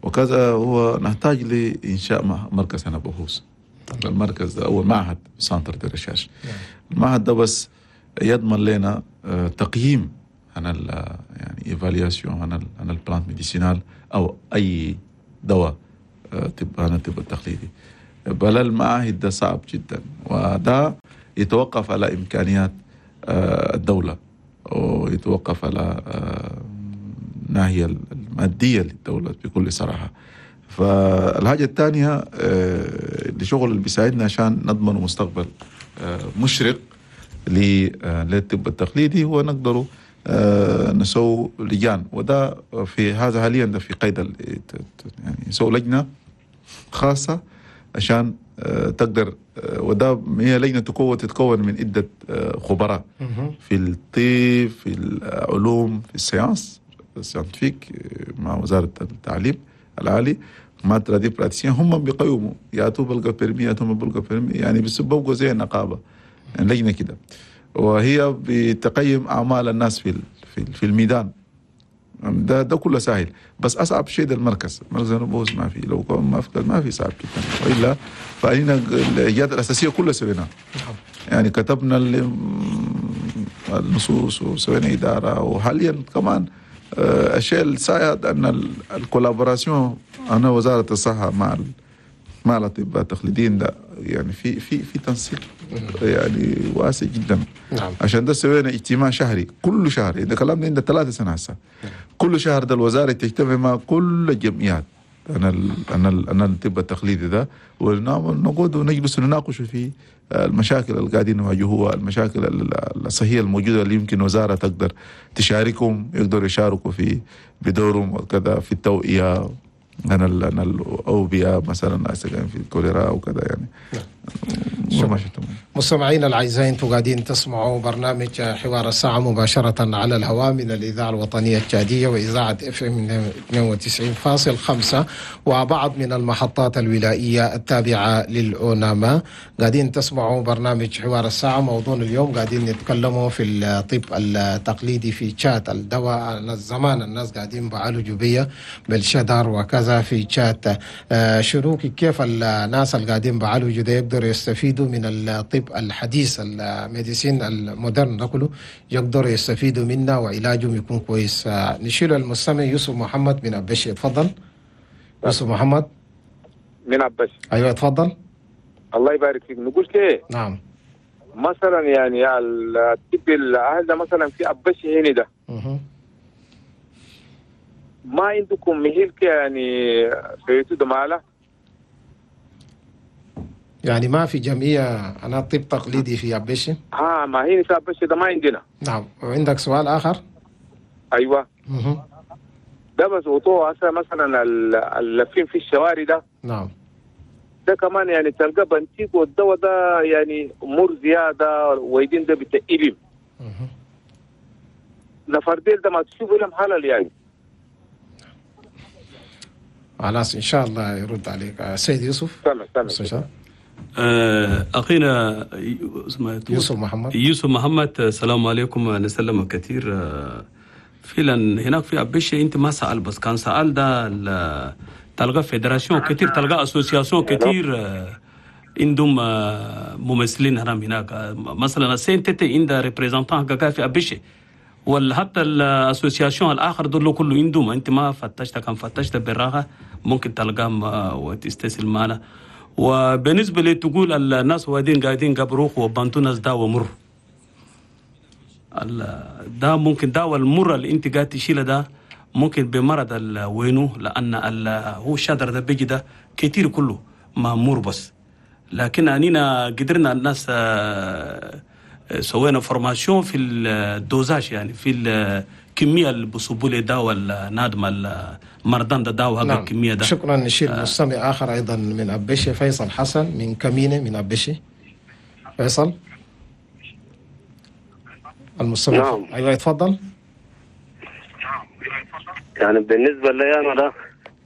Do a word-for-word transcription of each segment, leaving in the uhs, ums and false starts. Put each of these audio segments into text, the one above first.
وكذا هو نحتاج لإنشاء مركز هنا بحوث. المركز ده أول معهد سانتر دي ريشيرش. المعهد ده بس يضمن لنا تقييم عن ال يعني ايفالياسيون عن ال عن البلانت ميديسينال او اي دواء تبقى انا تبقى تقليدي. بل المعاهد ده صعب جدا، وده يتوقف على امكانيات الدوله ويتوقف على الناحيه الماديه للدوله بكل صراحه. فالحاجه الثانيه لشغل اللي بيساعدنا عشان نضمن مستقبل مشرق للطب التقليدي هو نقدروا آه نسوي لجان، وده في هذا حاليا ده في قيد يعني نسوي لجنه خاصه عشان آه تقدر آه وده هي لجنه تكون تتكون من عده آه خبراء في الطب، في العلوم، في السيانس الساينتفيك مع وزاره التعليم العالي مع ترادي براتيسيان. هم بيقيموا ياتوا بلقى بيرمي ياتوا بلقى بيرمي يعني بيسببوا زي النقابه يعني لجنه كده، وهي بتقيم اعمال الناس في في الميدان. ده ده كله سهل، بس اصعب شيء ده المركز. المركز النبوس ما في، لو كان ما في ما في صعب جدا، والا فإننا الاجراءات الاساسيه كلها سويناها. يعني كتبنا النصوص وسوينا اداره، وحاليا كمان الشيء السائد ان الكولابوراسيون انا وزاره الصحه مع مع الاطباء التقليديين ده يعني في في في تنسيق يعني واسع جدا. نعم. عشان ده سوينا اجتماع شهري كل شهر، اذا كلامنا عند ثلاثة سنة هسه كل شهر ده الوزاره تجتمع مع كل الجمعيات انا ال انا ال انا الطب التقليدي ده، ونقعد ونجلس نناقش في المشاكل اللي قاعدين نواجهوها، المشاكل الصحيه الموجوده اللي يمكن وزاره تقدر تشاركهم، يقدروا يشاركوا في بدورهم وكذا في التوعيه أنا ال أنا الأوبئة مثلا في الكوليرا وكذا يعني. مستمعينا الأعزاء، أنتم قاعدين تسمعوا برنامج حوار الساعة مباشرة على الهواء من الإذاعة الوطنية التشادية وإذاعة اف ام اثنين وتسعين فاصلة خمسة وبعض من المحطات الولائية التابعة للأوناما. قاعدين تسمعوا برنامج حوار الساعة. موضوع اليوم قاعدين نتكلموا في الطب التقليدي في تشات الدواء. الزمان الناس قاعدين بعالجوا بيه بالشدر وكذا في تشات. آه شنو كيف الناس اللي قاعدين بعالجوا ده يقدروا يستفيدوا من الطب الحديث الميديسين المودرن ده كله، يقدروا يستفيدوا منه وعلاجهم يكون كويس. آه نشيل المستمع يوسف محمد من عبشي. اتفضل يوسف محمد من عبشي. ايوه اتفضل. الله يبارك فيك. نقول كيف نعم مثلا يعني الطب الاهل ده مثلا في عبشي هنا ده اها ما عندكم مهيل يعني سويتوا دمالة؟ يعني ما في جمعية أنا طب تقليدي في عبشي؟ ها ما هي في عبشي ده ما عندنا. نعم. وعندك سؤال آخر؟ أيوة. اها ده بس وطوه هسه مثلا اللفين في الشوارع ده. نعم. ده كمان يعني تلقى بنتيك والدواء ده يعني مر زيادة ويدين ده بتقيلهم. اها نفرديل ده ما تشوفوا لهم حلال يعني. خلاص إن شاء الله يرد عليك سيد يوسف. تمام تمام. أخينا يوسف محمد. يوسف محمد السلام عليكم. نسلم كثير. فعلا هناك في عبشي انت ما سأل، بس كان سأل ده تلقى فيدراسيون كثير، تلقى اسوسياسيون كثير عندهم ممثلين هرم هناك. مثلا السينتتي عند ريبريزنتان كا في عبشي، ولا حتى الاسوسياسيون الاخر دول كله عندهم. انت ما فتشت، كان فتشت بالراحه ممكن تلقاهم وتستسل معنا. وبالنسبه لي تقول الناس وادين قاعدين قبروخ وبنتو ناس داوى مر، ده ممكن داوى المر اللي انت قاعد تشيله ده ممكن بمرض وينه، لان هو الشادر ده بيجي ده كتير كله مامور بس. لكن اننا قدرنا الناس سوينا فورماسيون في الدوزاج، يعني في الكميه اللي بصبوا لي دواء النادم المرضان ده دواء هذا. نعم. الكميه ده. شكرا. نشيل آه. مستمع اخر ايضا من عبشي، فيصل حسن من كمينه من عبشي. فيصل المستمع. نعم. ايوه يتفضل. يعني بالنسبه لي انا ده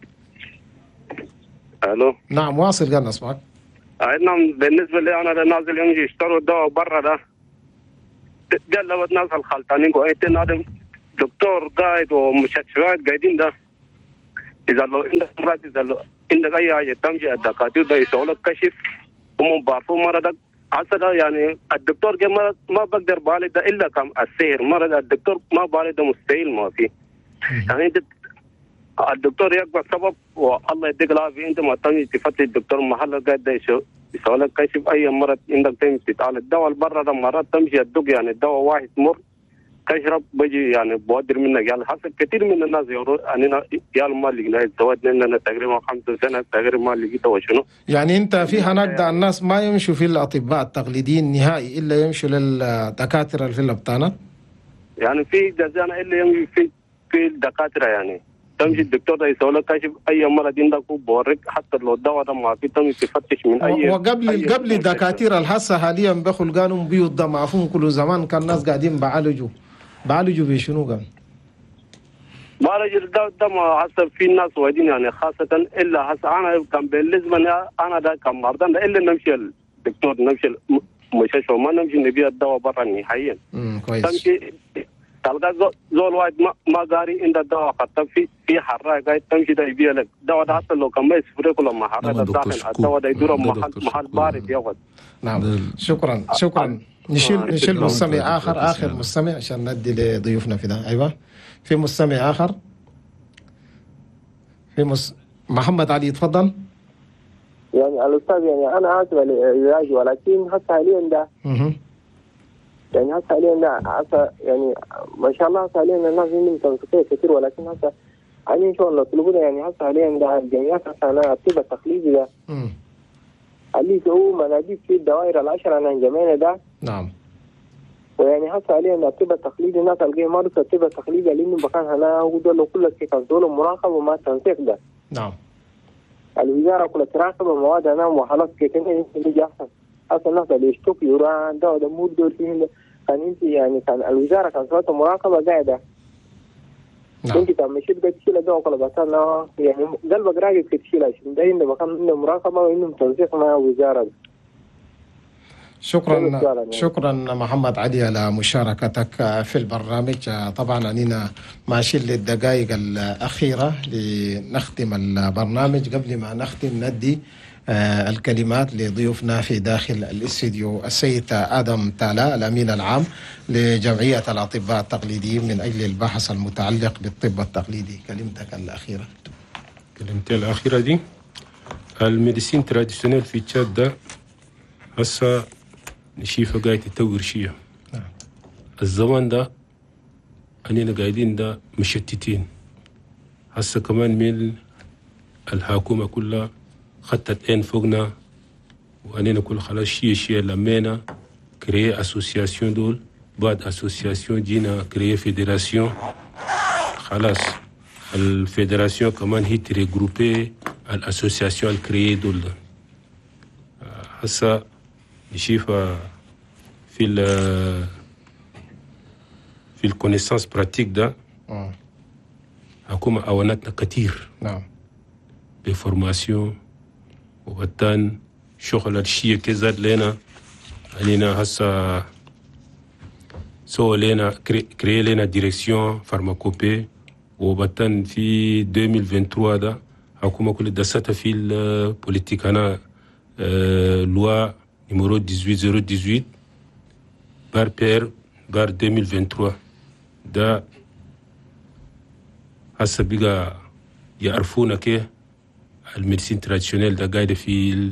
الو. نعم واصل قال نسمعك. نعم بالنسبه لي انا ده نازل يمشي يشتروا الدواء برا ده جلبت ناس الخلطانين قاعدين، هذا دكتور قاعد ومستشفيات قاعدين ده اذا لو عندك مرض اذا لو عندك اي حاجه تمشي الدكاتره ده يسوي لك كشف ومن بعرفوا مرضك عسى يعني الدكتور ما ما بقدر بالي ده الا كم السير مرض الدكتور ما بالي ده مستحيل ما في يعني انت الدكتور يقبل سبب والله يديك العافيه انت ما تمشي تفتش الدكتور محل قاعد ده يسوي لك كشف اي مرض عندك تمشي تعال الدواء برا ده مرات تمشي الدق يعني الدواء واحد مر تشرب بيجي يعني بودر منك يعني حسب كثير من الناس يقولوا اننا يا ما لقينا الزواج لنا تقريبا خمس سنه تقريبا ما لقيت وشنو يعني انت في هناك ده الناس ما يمشوا في الاطباء التقليديين نهائي الا يمشوا للدكاتره اللي في الابطانات يعني في جزانا اللي يمشي في في الدكاتره يعني تمشي الدكتور ده يسوي لك كشف اي مرض عندك وبوريك حتى لو الدواء ده ما في تمشي تفتش من اي وقبل أي قبل الدكاتره الحصه حاليا بخل قانون بيوت ده معفون كل زمان كان الناس قاعدين بعالجوا بعالجوا بشنو قال؟ بعالج ده ده ما حسب في ناس وايدين يعني خاصة إلا حسب أنا كان بالنسبة لي أنا ده كان مرضان ده إلا نمشي الدكتور نمشي المستشفى ما نمشي نبيع الدواء برا نهائيا. امم كويس. تمشي تلقى زول واحد ما ما قاري عند الدواء حتى في في حراق قاعد تمشي ده يبيع لك الدواء ده حتى لو كان ما يسفر كل ما حراق ده داخل الدواء ده يدور محل محل بارد ياخذ. نعم شكرا شكرا. نشيل نشيل مستمع آخر آخر مستمع عشان ندي لضيوفنا في ده. أيوة في مستمع آخر في مس... محمد علي تفضل. يعني الأستاذ يعني أنا آسف العلاج ولكن هسه حاليا ده يعني هسه حاليا ده هسه يعني ما شاء الله هسه حاليا الناس عندهم تنسيقية كثير ولكن هسه حاليا شو الله طلبوا ده يعني هسه حاليا ده الجمعيات هسه أنا الطب التقليدي ده اللي هو مناديب في الدوائر العشرة أنا جمعنا ده. نعم. ويعني هسه علينا الطب التقليدي الناس الجاي مارس الطب التقليدي لأنه بكان هنا هو دول كل شيء كان دول مراقبة وما تنسيق ده. نعم. الوزارة كلها تراقب مواد هنا وحالات كتير اللي أحسن. هسه الناس اللي يشتكي يوران ده وده مو دول فيه كان أنت يعني كان الوزارة كان صوت مراقبة قاعدة. نعم. أنت كان مشيت قد تشيل ده وكل بسنا يعني قلبك راجع كتشيل عشان ده إنه بكان إنه مراقبة وإنه تنسيق مع الوزارة. شكرا شكرا محمد علي على مشاركتك في البرنامج. طبعا أننا ماشيين للدقائق الأخيرة لنختم البرنامج. قبل ما نختم ندي الكلمات لضيوفنا في داخل الاستديو السيد آدم تالا الأمين العام لجمعية الأطباء التقليديين من أجل البحث المتعلق بالطب التقليدي. كلمتك الأخيرة. كلمتي الأخيرة دي الميديسين تراديشنال في تشاد ده هسه نشيفه قاعد يتطور شيء. الزمان ده أننا قاعدين ده مشتتين هسه كمان من الحكومة كلها خطت ان فوقنا وأننا كل خلاص شيء شيء لمينا كريه اسوسياسيون دول بعد اسوسياسيون جينا كريه فيدراسيون خلاص الفيدراسيون كمان هي تريغروبي الاسوسياسيون الكريه دول هسه نشوف في ال في الكونيسانس براتيك ده حكومة أوانتنا كتير. نعم. بفورماسيون وبتان شغل الشيء كزاد لنا أننا هسه سوى لنا كري لنا ديريكسيون فارماكوبي وبتان في ألفين وثلاثة وعشرين ده حكومة كل دستها في البوليتيكانا اه لوا numéro dix-huit zéro dix-huit par pair par ألفين وثلاثة وعشرين ده هسه بقى يعرفونا كيه الميديسين تراديشنال ده قاعدة في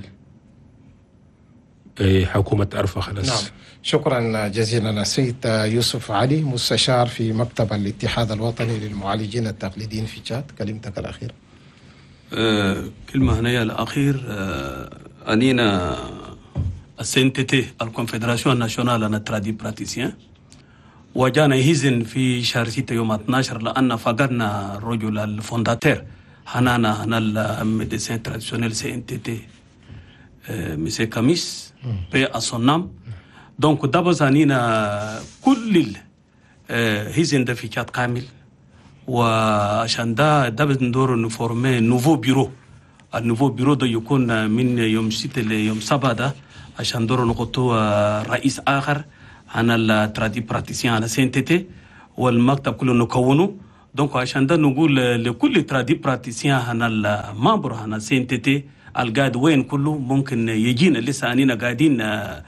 حكومة أرفا خلاص. نعم. شكرا جزيلا السيد يوسف علي مستشار في مكتب الاتحاد الوطني للمعالجين التقليديين في تشاد. كلمتك الأخيرة. أه كلمة هنية الأخير أه أنينا السنتتي الكونفدراسيون ناسيونال نترادي براتيسيان وجانا هيزن في شهر ستة يوم اثني عشر لأن فقدنا الرجل الفونداتير هنانا هنا الميديسين تراديشنال سي ان تي تي مسيو كاميس بي أصنام دونك دابا زانينا كل هيزن ده في كات كامل وعشان ده دابا ندور نفورمي نوفو بيرو. النوفو بيرو ده يكون من يوم ستة ليوم سبعة ده عشان دور نقطو رئيس آخر عن الترادي براتيسيان على سي ان تي تي والمكتب كله نكونه دونك عشان ده نقول لكل ترادي براتيسيان هنا المامبر هنا سي ان تي تي القاعد وين كله ممكن يجينا لسه انينا قاعدين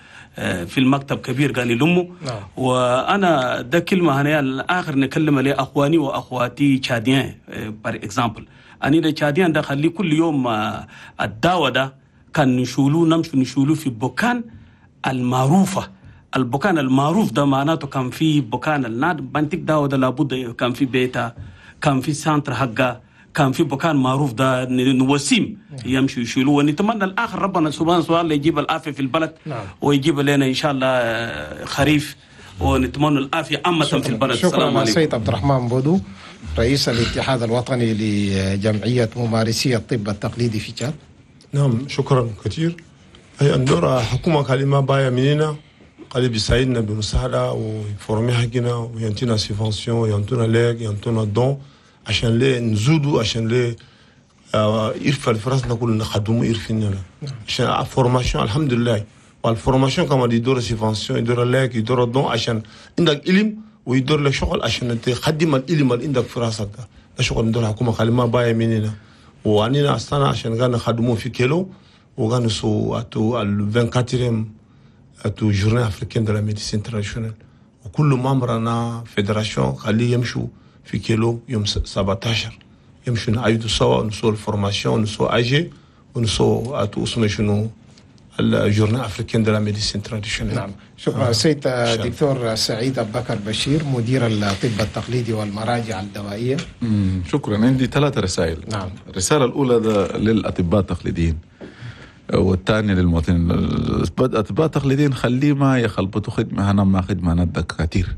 في المكتب كبير قال لامه. نعم. وانا ده كلمه هنا الاخر نكلم عليه اخواني واخواتي تشاديان بار اكزامبل اني تشاديان ده خلي كل يوم الدواء ده كان نشولو نمشي نشولو في بوكان المعروفه. البوكان المعروف ده معناته كان في بوكان الناد بنتك داو ده لابد كان في بيتا كان في سانتر حقه كان في بوكان معروف ده نوسيم يمشي يشيلوه. ونتمنى الاخر ربنا سبحانه وتعالى يجيب العافيه في البلد. نعم. ويجيب لنا ان شاء الله خريف ونتمنى العافيه عامه في البلد. شكرا سيد عبد الرحمن بودو رئيس الاتحاد الوطني لجمعيه ممارسي الطب التقليدي في تشاد. نعم شكرا كثير. هي الدورة حكومة كلمة باية مننا قال بيساعدنا بمساعدة ويفورمي حقنا وينتينا سيفانسيون وينتونا ليك ينتونا دون عشان ليه نزودوا عشان ليه آه يرفع الفرصنا كلنا نخدموا يرفعنا عشان فورماسيون الحمد لله. والفورماسيون كمان يدور سيفانسيون يدور ليك يدور دون عشان عندك علم ويدور لك شغل عشان تخدم العلم اللي عندك في راسك. ده شغل ندور حكومة كلمة باية مننا وعنينا أصلا عشان قاعد نخدموا في كيلو وقاعد نسوي أتو ال vingt-quatrième أتو journée africaine de la médecine traditionnelle وكل ممبرنا فيدراسيون خليه يمشوا في كيلو يوم سبعة عشر يمشوا نعيدوا سوا نسوي الفورماسيون نسوي اجي ونسوي أتو اسمه شنو الجورنال افريكان دو لا ميديسين تراديشنال. نعم شكرا. سيد دكتور سعيد أبو بكر بشير مدير الطب التقليدي والمراجع الدوائيه. شكرا. عندي ثلاث رسائل. نعم. الرساله الاولى للاطباء التقليديين والثانيه للمواطنين. الاطباء التقليديين خليه ما يخلبطوا خدمه هنا ما خدمه ندك كثير.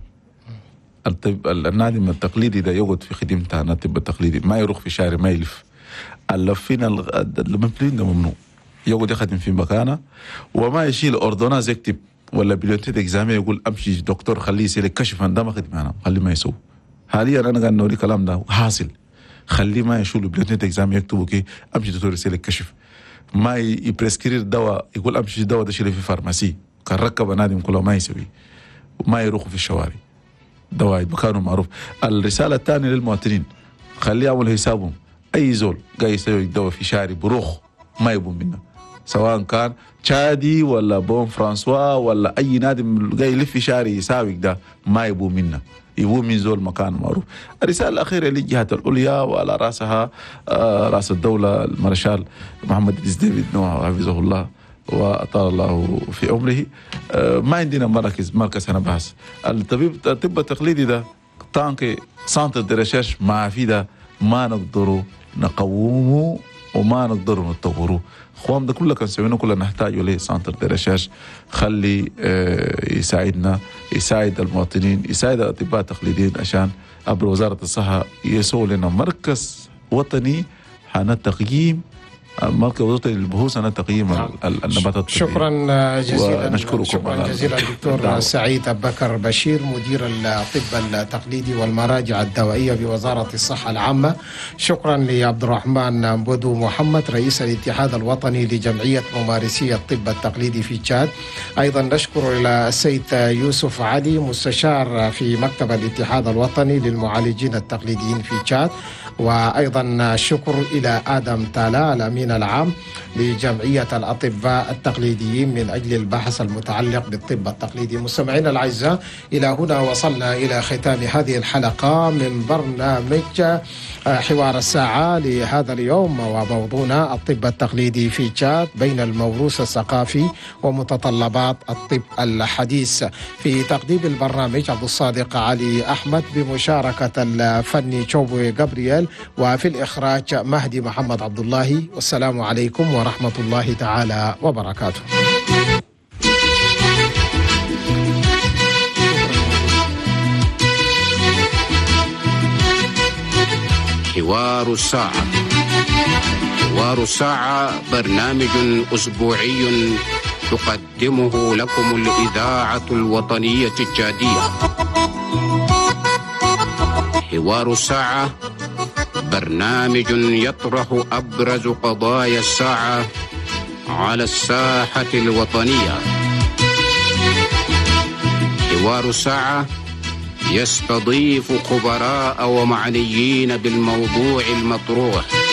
الطب النادم التقليدي ده يقعد في خدمته هنا الطب التقليدي ما يروح في شارع ما يلف. اللفين الممثلين ده ممنوع يقعد يخدم في مكانه وما يشيل اوردوناز يكتب ولا بليوتيت اكزامي يقول امشي دكتور خليه يصير كشف عن دم خدمه انا خليه ما يسوي. حاليا انا قاعد نوري كلام ده حاصل. خليه ما يشيل بليوتيت اكزامي يكتبوا كي امشي دكتور يصير كشف ما يبريسكرير دواء يقول امشي دواء ده شيله في فارماسي كان ركب نادم كله ما يسوي وما يروح في الشوارع دواء مكانه معروف. الرساله الثانيه للمواطنين خليه يعمل حسابهم اي زول جاي يسوي دواء في شارع بروخ ما يبون منه سواء كان تشادي ولا بون فرانسوا ولا اي نادم جاي يلف في شارع يساوي ده ما يبون منه يبون من زول مكان معروف. الرساله الاخيره للجهات العليا وعلى راسها آه راس الدوله المارشال محمد إدريس ديفيد نوح حفظه الله وأطال الله في عمره. آه ما عندنا مركز مركز هنا بحث. الطبيب الطب التقليدي ده طانكي سانتر دي ريشيرش ما في ده ما نقدروا نقومه وما نقدروا نطوره. اخوان ده كله كان سوينه كله نحتاج له سانتر دي ريشيرش خلي آه يساعدنا يساعد المواطنين يساعد الاطباء التقليديين عشان عبر وزاره الصحه يسووا لنا مركز وطني حان تقييم مركز وطني للبحوث عن تقييم نعم. النباتات. شكرا جزيلا. نشكركم. شكرا جزيلا دكتور سعيد أبو بكر بشير مدير الطب التقليدي والمراجع الدوائيه بوزاره الصحه العامه. شكرا لعبد الرحمن بودو محمد رئيس الاتحاد الوطني لجمعيه ممارسي الطب التقليدي في تشاد. ايضا نشكر الى السيد يوسف علي مستشار في مكتب الاتحاد الوطني للمعالجين التقليديين في تشاد. وايضا شكر الى ادم تالا الامين العام لجمعيه الاطباء التقليديين من اجل البحث المتعلق بالطب التقليدي. مستمعينا الاعزاء الى هنا وصلنا الى ختام هذه الحلقه من برنامج حوار الساعه لهذا اليوم وموضوعنا الطب التقليدي في تشاد بين الموروث الثقافي ومتطلبات الطب الحديث. في تقديم البرنامج عبد الصادق علي احمد بمشاركه الفني تشوبو جابرييل وفي الإخراج مهدي محمد عبد الله. والسلام عليكم ورحمة الله تعالى وبركاته. حوار الساعة. حوار الساعة برنامج أسبوعي تقدمه لكم الإذاعة الوطنية التشادية. حوار الساعة برنامج يطرح أبرز قضايا الساعة على الساحة الوطنية. حوار الساعة يستضيف خبراء ومعنيين بالموضوع المطروح